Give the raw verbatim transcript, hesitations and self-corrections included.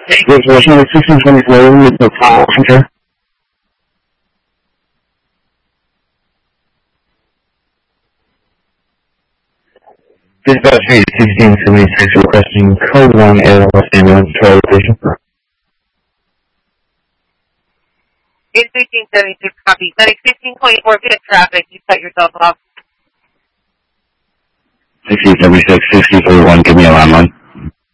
Reservation sixteen twenty-four with the call center. Dispatch rate sixteen seventy-six requesting code one A L S ambulance to our location. It's sixteen seventy-six copy. Medic sixteen twenty-four, pit traffic. You cut yourself off. sixteen seventy-six, sixteen forty-one, give me a landline.